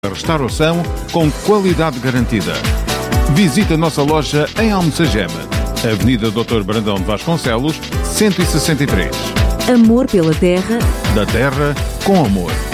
Restauração com qualidade garantida. Visite a nossa loja em Almocegema, Avenida Dr. Brandão de Vasconcelos, 163. Amor pela terra. Da terra com amor.